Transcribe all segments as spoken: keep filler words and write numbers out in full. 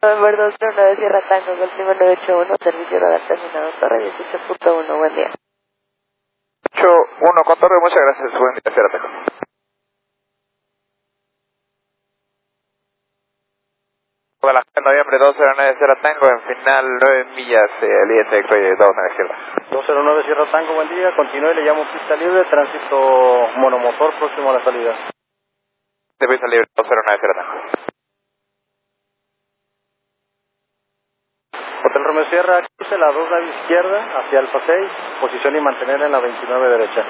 November dos cero nueve Sierra Tango, Golflima nueve ocho uno, servicio radar terminado, torre dieciocho punto uno, buen día. ocho uno con torre, muchas gracias, buen día, Sierra Tango. De la noviembre dos cero nueve Sierra Tango, en final nueve millas, eh, el I S X dos a la izquierda. dos cero nueve Sierra Tango, buen día, continúe, le llamo pista libre, tránsito monomotor próximo a la salida. De pista libre dos cero nueve Sierra Tango. Hotel Romeo Sierra, cruce la dos nave izquierda hacia Alfa seis, posición y mantener en la veintinueve derecha.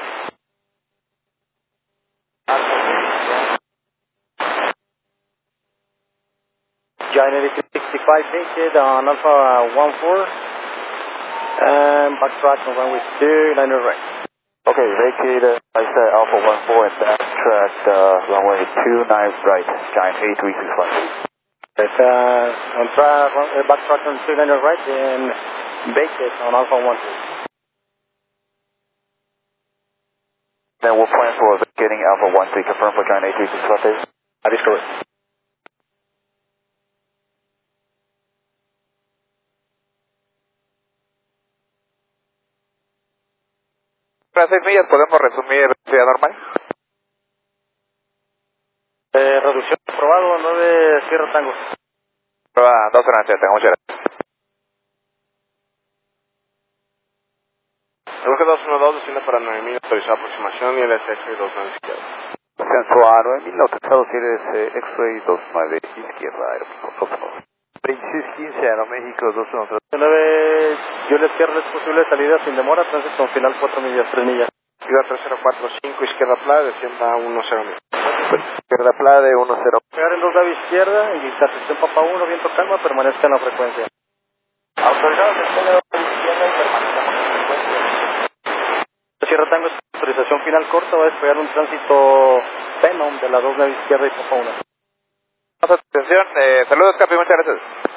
Giant sixty-five painted on Alpha one four, and backtrack on runway two, liner right. Okay, vacate, uh, I said Alpha one four and backtrack uh, runway two nine right, Giant A three six five. It's uh, on track, uh, backtrack on two liner right and vacate on Alpha one two. Then we'll plan for vacating Alpha one three, confirm for Giant A three six five. That is correct. Para seis millas podemos resumir velocidad normal. Eh, reducción aprobado, nueve Sierra Tango. Prueba dos cero nueve Sierra Tango, muchas gracias. Roque dos uno dos, destino para nueve mil, autorizada aproximación y el S X dos nueve izquierda. Descenso a nueve mil, autorizado Sirius eh, X-Ray dos nueve izquierda, aeropuerto. veintiséis quince, Aeroméxico dos uno tres. nueve, yo la izquierda es posible salida sin demora, tránsito final cuatro millas, tres millas. Ciudad tres cero cuatro cinco, izquierda plana, descienda uno cero mil. Izquierda plana de uno cero. Pegar en dos nave izquierda, y intercepción Papa uno, viento calma, permanezca en la frecuencia. Autorizado desciende dos nave izquierda y permanecemos en frecuencia. Sierra Tango es autorización final corta, va a despegar un tránsito Venom de la dos nave izquierda y Papa uno. Atención, eh, saludos Capi, muchas gracias.